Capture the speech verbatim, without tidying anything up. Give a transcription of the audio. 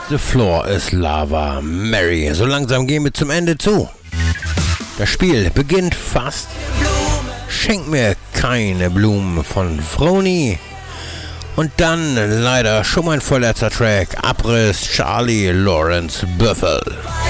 The Floor is Lava, Mary. So langsam gehen wir zum Ende zu. Das Spiel beginnt fast. Schenk mir keine Blumen von Froni. Und dann leider schon mein vorletzter Track. Abriss, Charlie Lawrence Buffel.